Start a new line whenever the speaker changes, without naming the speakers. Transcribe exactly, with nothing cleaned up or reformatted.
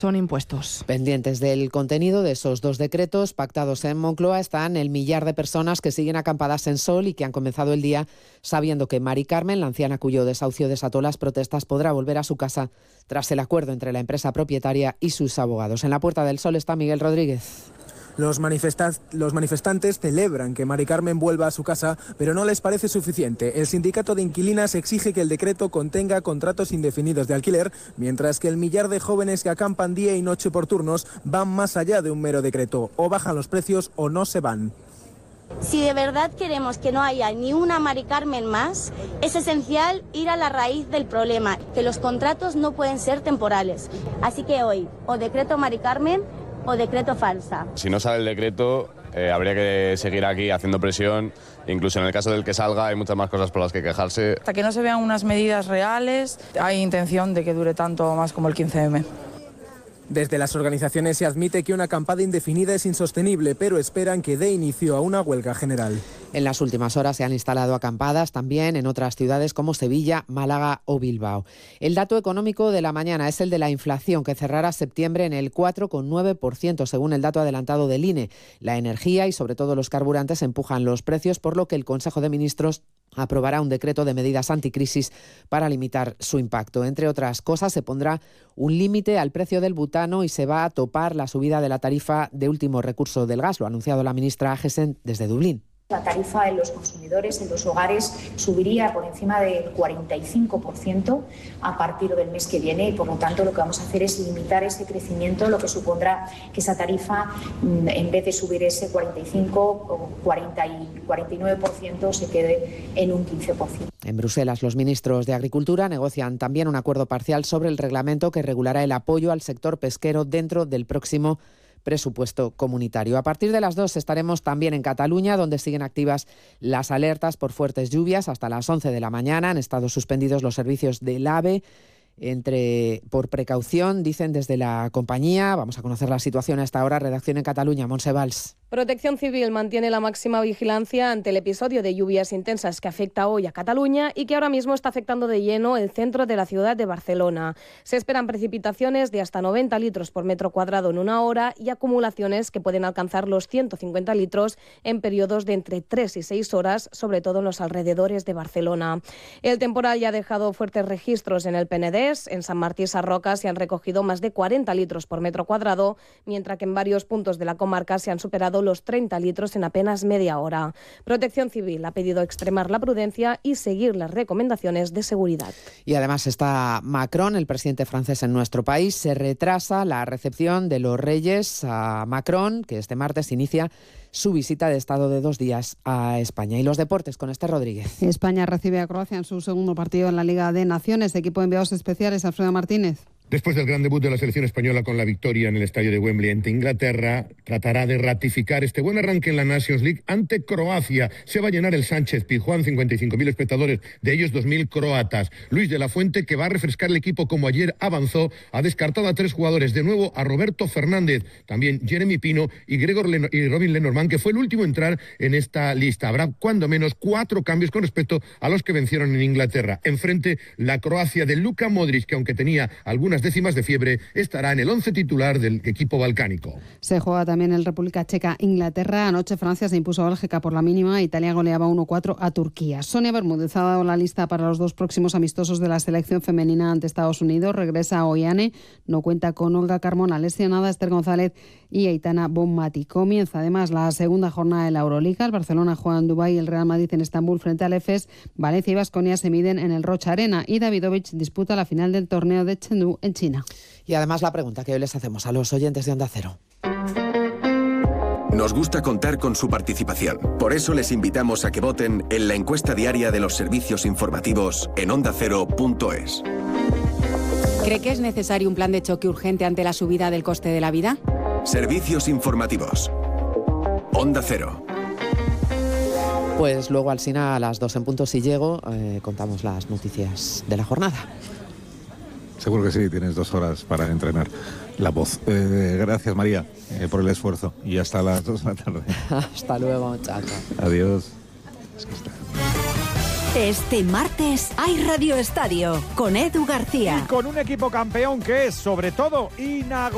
son impuestos.
Pendientes del contenido de esos dos decretos pactados en Moncloa están el millar de personas que siguen acampadas en Sol y que han comenzado el día sabiendo que Mari Carmen, la anciana cuyo desahucio desató las protestas, podrá volver a su casa tras el acuerdo entre la empresa propietaria y sus abogados. En la Puerta del Sol está Miguel Rodríguez.
Los, manifesta- los manifestantes celebran que Mari Carmen vuelva a su casa, pero no les parece suficiente. El sindicato de inquilinas exige que el decreto contenga contratos indefinidos de alquiler, mientras que el millar de jóvenes que acampan día y noche por turnos van más allá de un mero decreto. O bajan los precios o no se van.
Si de verdad queremos que no haya ni una Mari Carmen más, es esencial ir a la raíz del problema, que los contratos no pueden ser temporales. Así que hoy, o decreto Mari Carmen o decreto falsa.
Si no sale el decreto, eh, habría que seguir aquí haciendo presión. Incluso en el caso del que salga hay muchas más cosas por las que quejarse.
Hasta que no se vean unas medidas reales, hay intención de que dure tanto más como el quince eme.
Desde las organizaciones se admite que una acampada indefinida es insostenible, pero esperan que dé inicio a una huelga general.
En las últimas horas se han instalado acampadas también en otras ciudades como Sevilla, Málaga o Bilbao. El dato económico de la mañana es el de la inflación, que cerrará septiembre en el cuatro coma nueve por ciento, según el dato adelantado del I N E. La energía y sobre todo los carburantes empujan los precios, por lo que el Consejo de Ministros aprobará un decreto de medidas anticrisis para limitar su impacto. Entre otras cosas, se pondrá un límite al precio del butano y se va a topar la subida de la tarifa de último recurso del gas. Lo ha anunciado la ministra Agesen desde Dublín.
La tarifa en los consumidores, en los hogares, subiría por encima del cuarenta y cinco por ciento a partir del mes que viene y, por lo tanto, lo que vamos a hacer es limitar ese crecimiento, lo que supondrá que esa tarifa, en vez de subir ese cuarenta y cinco o cuarenta y cuarenta y nueve por ciento, se quede en un quince por ciento.
En Bruselas, los ministros de Agricultura negocian también un acuerdo parcial sobre el reglamento que regulará el apoyo al sector pesquero dentro del próximo presupuesto comunitario. A partir de las dos estaremos también en Cataluña, donde siguen activas las alertas por fuertes lluvias. Hasta las once de la mañana han estado suspendidos los servicios del AVE. Entre, por precaución, dicen desde la compañía. Vamos a conocer la situación a esta hora. Redacción en Cataluña, Montse Valls.
Protección Civil mantiene la máxima vigilancia ante el episodio de lluvias intensas que afecta hoy a Cataluña y que ahora mismo está afectando de lleno el centro de la ciudad de Barcelona. Se esperan precipitaciones de hasta noventa litros por metro cuadrado en una hora y acumulaciones que pueden alcanzar los ciento cincuenta litros en periodos de entre tres y seis horas, sobre todo en los alrededores de Barcelona. El temporal ya ha dejado fuertes registros en el Penedès. En San Martí Sarroca se han recogido más de cuarenta litros por metro cuadrado, mientras que en varios puntos de la comarca se han superado los treinta litros en apenas media hora. Protección Civil ha pedido extremar la prudencia y seguir las recomendaciones de seguridad.
Y además está Macron, el presidente francés en nuestro país. Se retrasa la recepción de los Reyes a Macron, que este martes inicia su visita de estado de dos días a España. Y los deportes con Esther Rodríguez.
España recibe a Croacia en su segundo partido en la Liga de Naciones. Equipo de enviados especiales, Alfredo Martínez.
Después del gran debut de la selección española con la victoria en el estadio de Wembley ante Inglaterra, tratará de ratificar este buen arranque en la Nations League ante Croacia. Se va a llenar el Sánchez Pizjuán, cincuenta y cinco mil espectadores, de ellos dos mil croatas. Luis de la Fuente, que va a refrescar el equipo como ayer avanzó, ha descartado a tres jugadores, de nuevo a Roberto Fernández, también Jeremy Pino y Gregor Leno- y Robin Lenormand, que fue el último a entrar en esta lista. Habrá cuando menos cuatro cambios con respecto a los que vencieron en Inglaterra. Enfrente, la Croacia de Luka Modric, que aunque tenía algunas décimas de fiebre, estará en el once titular del equipo balcánico.
Se juega también en República Checa, Inglaterra. Anoche Francia se impuso a Bélgica por la mínima. Italia goleaba uno cuatro a Turquía. Sonia Bermúdez ha dado la lista para los dos próximos amistosos de la selección femenina ante Estados Unidos. Regresa a Oiane, no cuenta con Olga Carmona lesionada, Esther González y Aitana Bonmati. Comienza además la segunda jornada de la Euroliga. El Barcelona juega en Dubái y el Real Madrid en Estambul frente al Efes. Valencia y Baskonia se miden en el Rocha Arena y Davidovich disputa la final del torneo de Chengdu en China.
Y además la pregunta que hoy les hacemos a los oyentes de Onda Cero.
Nos gusta contar con su participación. Por eso les invitamos a que voten en la encuesta diaria de los servicios informativos en onda cero punto es.
¿Cree que es necesario un plan de choque urgente ante la subida del coste de la vida?
Servicios informativos. Onda Cero.
Pues luego al Sina a las dos en punto, si llego, eh, contamos las noticias de la jornada.
Seguro que sí, tienes dos horas para entrenar la voz. Eh, gracias, María, eh, por el esfuerzo. Y hasta las dos de la tarde.
Hasta luego, chao.
Adiós.
Este martes hay Radio Estadio con Edu García.
Y con un equipo campeón que es, sobre todo, inagotable.